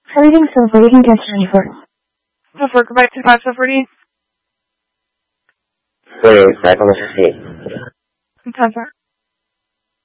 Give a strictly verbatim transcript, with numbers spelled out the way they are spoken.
Everything's so far, you can get twenty-four. So for goodbye to five so forty. Sí, está como así. Entonces.